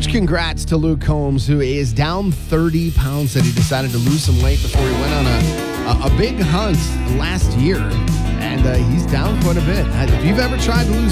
Huge congrats to Luke Combs, who is down 30 pounds. That he decided to lose some weight before he went on a big hunt last year. And he's down quite a bit. If you've ever tried to lose